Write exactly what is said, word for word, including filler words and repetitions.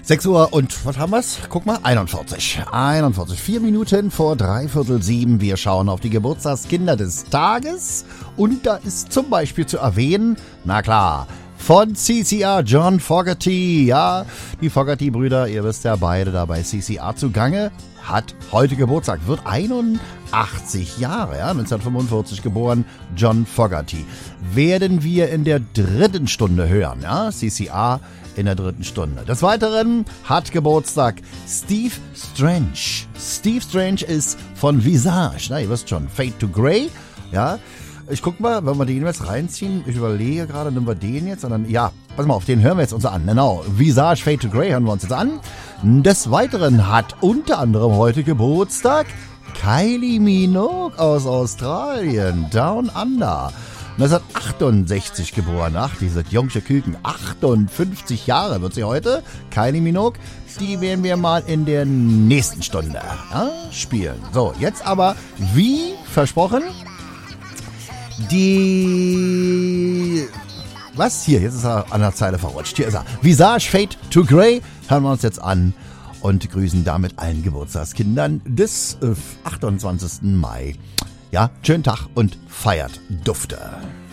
sechs Uhr und was haben wir's? Guck mal, einundvierzig. einundvierzig. Vier Minuten vor dreiviertel sieben. Wir schauen auf die Geburtstagskinder des Tages. Und da ist zum Beispiel zu erwähnen, na klar, von C C R John Fogerty. Ja, die Fogerty-Brüder, ihr wisst ja beide da bei C C R zugange, hat heute Geburtstag, wird einundachtzig Jahre, ja, neunzehnhundertfünfundvierzig geboren, John Fogerty. Werden wir in der dritten Stunde hören, ja, C C R in der dritten Stunde. Des Weiteren hat Geburtstag Steve Strange. Steve Strange ist von Visage, na, ihr wisst schon, Fade to Grey, ja. Ich guck mal, wenn wir den jetzt reinziehen, ich überlege gerade, nehmen wir den jetzt, und dann, ja, pass mal auf, den hören wir jetzt uns an, genau, Visage, Fade to Grey hören wir uns jetzt an. Des Weiteren hat unter anderem heute Geburtstag Kylie Minogue aus Australien, Down Under. neunzehnhundertachtundsechzig geboren, ach, diese jungsche Küken, achtundfünfzig Jahre wird sie heute, Kylie Minogue, die werden wir mal in der nächsten Stunde ja, spielen. So, jetzt aber, wie versprochen, die... Was? Hier, jetzt ist er an der Zeile verrutscht. Hier ist er. Visage, Fade to Grey. Hören wir uns jetzt an und grüßen damit allen Geburtstagskindern des äh, achtundzwanzigsten Mai. Ja, schönen Tag und feiert Dufte.